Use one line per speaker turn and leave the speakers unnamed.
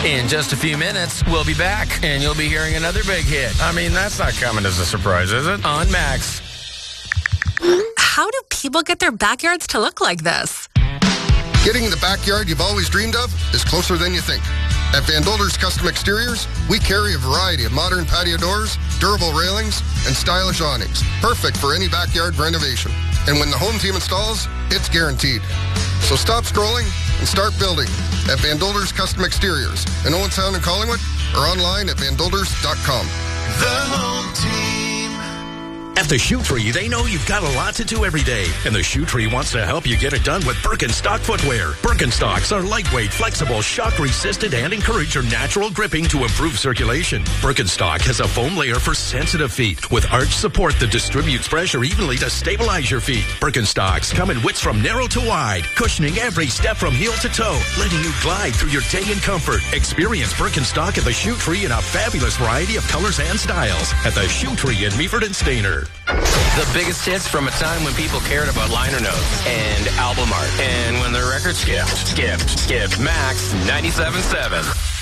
In just a few minutes, we'll be back, and you'll be hearing another big hit.
I mean, that's not coming as a surprise, is it?
On Max.
How do people get their backyards to look like this?
Getting the backyard you've always dreamed of is closer than you think. At Van Dolder's Custom Exteriors, we carry a variety of modern patio doors, durable railings, and stylish awnings, perfect for any backyard renovation. And when the home team installs, it's guaranteed. So stop scrolling and start building at Van Dolder's Custom Exteriors in Owentown and Collingwood, or online at vandolders.com.
The home team.
At the Shoe Tree, they know you've got a lot to do every day, and the Shoe Tree wants to help you get it done with Birkenstock footwear. Birkenstocks are lightweight, flexible, shock-resistant, and encourage your natural gripping to improve circulation. Birkenstock has a foam layer for sensitive feet with arch support that distributes pressure evenly to stabilize your feet. Birkenstocks come in widths from narrow to wide, cushioning every step from heel to toe, letting you glide through your day in comfort. Experience Birkenstock at the Shoe Tree in a fabulous variety of colors and styles at the Shoe Tree in Meaford and Stayner.
The biggest hits from a time when people cared about liner notes and album art. And when the record skipped. Max 97.7.